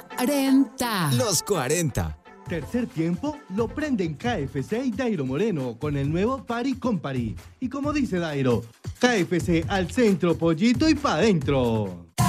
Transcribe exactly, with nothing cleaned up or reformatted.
cuarenta. Los cuarenta. Tercer tiempo lo prenden K F C y Dairo Moreno con el nuevo Party Company. Y como dice Dairo, K F C al centro, pollito y pa' dentro.